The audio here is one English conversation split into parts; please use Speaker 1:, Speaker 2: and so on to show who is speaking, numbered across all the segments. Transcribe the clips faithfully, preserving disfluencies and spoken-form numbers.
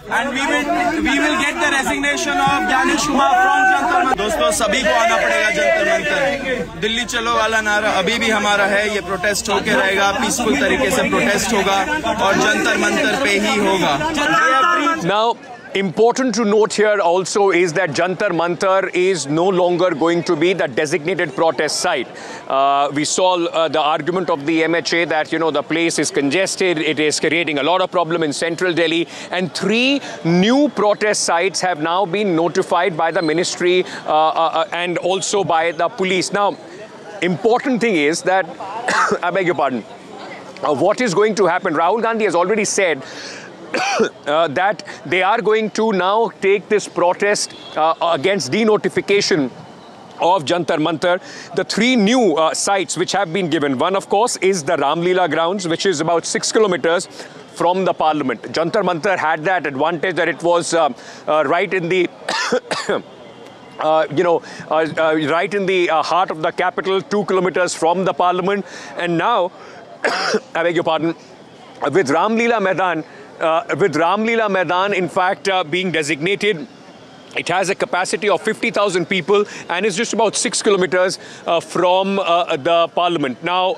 Speaker 1: and we will we will get the resignation of Gyanish Kumar from Jantar Mantar. दोस्तों सभी को आना पड़ेगा जंतर मंतर. दिल्ली चलो वाला नारा अभी भी हमारा है. ये प्रोटेस्ट होके रहेगा, पीसफुल तरीके से प्रोटेस्ट होगा और जंतर मंतर पे ही होगा.
Speaker 2: Now, important to note here also is that Jantar Mantar is no longer going to be the designated protest site. Uh, we saw uh, the argument of the M H A that, you know, the place is congested, it is creating a lot of problem in central Delhi, and three new protest sites have now been notified by the ministry uh, uh, and also by the police. Now, important thing is that, I beg your pardon, uh, what is going to happen? Rahul Gandhi has already said Uh, that they are going to now take this protest uh, against denotification of Jantar Mantar. The three new uh, sites which have been given, one of course is the Ramlila grounds, which is about six kilometers from the parliament. Jantar Mantar had that advantage that it was uh, uh, right in the Uh, you know, uh, uh, right in the uh, heart of the capital, two kilometers from the parliament. And now, I beg your pardon, with Ramlila Maidan, uh, with Ramlila Maidan, in fact, uh, being designated, it has a capacity of fifty thousand people and is just about six kilometers uh, from uh, the parliament. Now,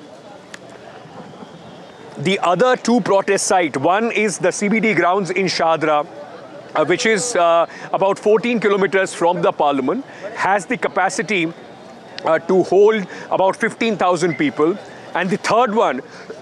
Speaker 2: the other two protest sites, one is the C B D grounds in Shadra, Uh, which is uh, about fourteen kilometers from the parliament, has the capacity uh, to hold about fifteen thousand people. And the third one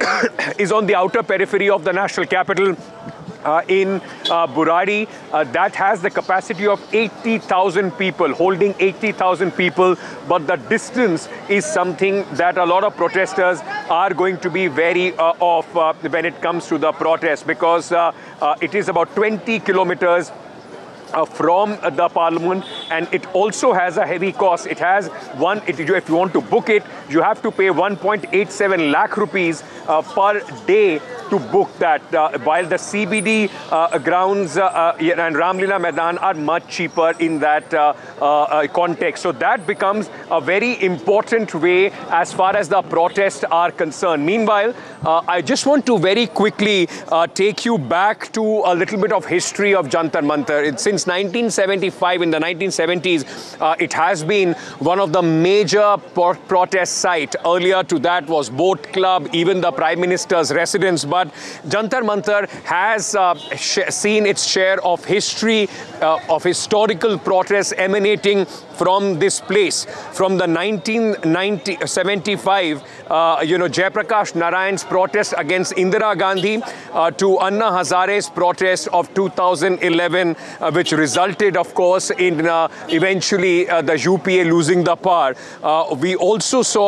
Speaker 2: is on the outer periphery of the national capital uh, in uh, Burari. Uh, that has the capacity of eighty thousand people, holding eighty thousand people. But the distance is something that a lot of protesters are going to be very uh, off uh, when it comes to the protest, because uh, uh, it is about twenty kilometers Uh, from uh, the parliament, and it also has a heavy cost. It has one, it, if you want to book it, you have to pay one point eight seven lakh rupees uh, per day to book that, uh, while the C B D uh, grounds uh, uh, and Ramlila Maidan are much cheaper in that uh, uh, context. So that becomes a very important way as far as the protests are concerned. Meanwhile, uh, I just want to very quickly uh, take you back to a little bit of history of Jantar Mantar. It, since nineteen seventy-five, in the nineteen seventies, uh, it has been one of the major protest sites. Earlier to that was Boat Club, even the Prime Minister's residence. But Jantar Mantar has uh, seen its share of history, uh, of historical protests emanating from this place. From the nineteen seventy-five, uh, you know, Jayaprakash Narayan's protest against Indira Gandhi uh, to Anna Hazare's protest of two thousand eleven, uh, which resulted, of course, in uh, eventually uh, the U P A losing the power. Uh, we also saw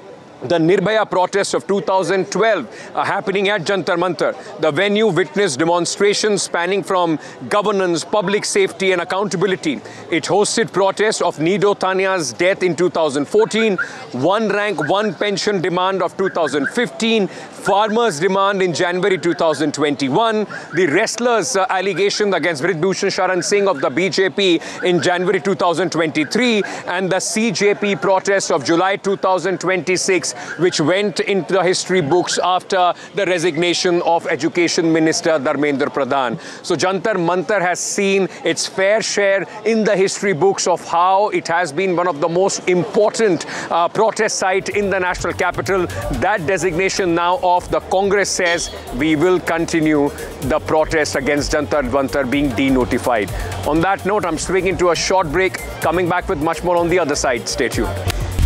Speaker 2: the Nirbhaya protest of two thousand twelve uh, happening at Jantar Mantar. The venue witnessed demonstrations spanning from governance, public safety and accountability. It hosted protests of Nido Tanya's death in two thousand fourteen, one rank, one pension demand of two thousand fifteen, farmers' demand in January two thousand twenty-one, the wrestlers' uh, allegation against Brijbhushan Sharan Singh of the B J P in January two thousand twenty-three, and the C J P protest of July two thousand twenty-six, which went into the history books after the resignation of Education Minister Dharmendra Pradhan. So Jantar Mantar has seen its fair share in the history books of how it has been one of the most important uh, protest site in the national capital. That designation now of the Congress says we will continue the protest against Jantar Mantar being denotified. On that note, I'm swinging to a short break, coming back with much more on the other side. Stay tuned.